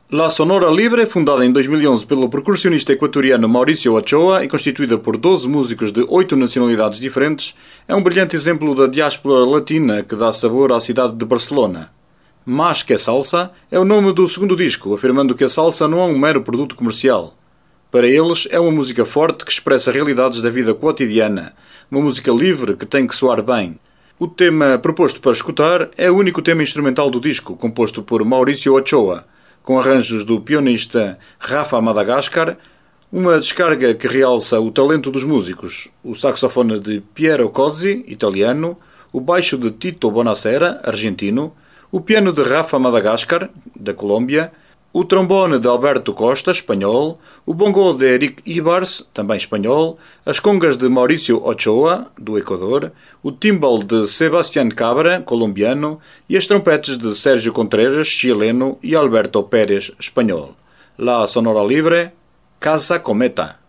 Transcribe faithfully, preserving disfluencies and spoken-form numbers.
La Sonora Libre, fundada em dois mil e onze pelo percussionista equatoriano Mauricio Ochoa e constituída por doze músicos de oito nacionalidades diferentes, é um brilhante exemplo da diáspora latina que dá sabor à cidade de Barcelona. Mas que Salsa é o nome do segundo disco, afirmando que a salsa não é um mero produto comercial. Para eles, é uma música forte que expressa realidades da vida cotidiana, uma música livre que tem que soar bem. O tema proposto para escutar é o único tema instrumental do disco, composto por Mauricio Ochoa, com arranjos do pianista Rafa Madagascar, uma descarga que realça o talento dos músicos, o saxofone de Piero Cozzi, italiano, o baixo de Tito Bonacera, argentino, o piano de Rafa Madagascar, da Colômbia, o trombone de Alberto Costa, espanhol, o bongo de Eric Ibars, também espanhol, as congas de Mauricio Ochoa, do Equador, o timbal de Sebastián Cabra, colombiano, e as trompetes de Sérgio Contreras, chileno, e Alberto Pérez, espanhol. La Sonora Libre, Casa Cometa.